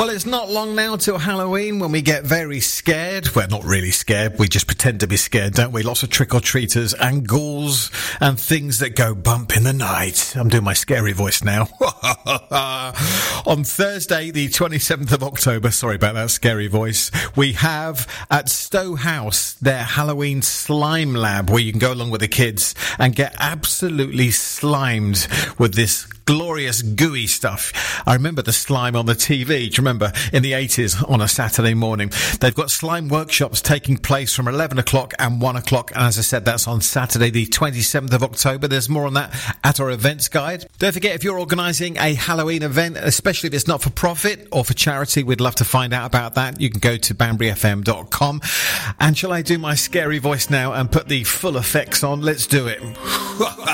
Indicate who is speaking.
Speaker 1: Well, it's not long now till Halloween when we get very scared. Well, not really scared. We just pretend to be scared, don't we? Lots of trick-or-treaters and ghouls and things that go bump in the night. I'm doing my scary voice now. On Thursday, the 27th of October, sorry about that scary voice, we have at Stowe House their Halloween slime lab where you can go along with the kids and get absolutely slimed with this glorious gooey stuff. I remember the slime on the TV. Do you remember in the 80s on a Saturday morning? They've got slime workshops taking place from 11 o'clock and 1 o'clock. And as I said, that's on Saturday, the 27th of October. There's more on that at our events guide. Don't forget, if you're organising a Halloween event, especially if it's not for profit or for charity, we'd love to find out about that. You can go to banburyfm.com. And shall I do my scary voice now and put the full effects on? Let's do it.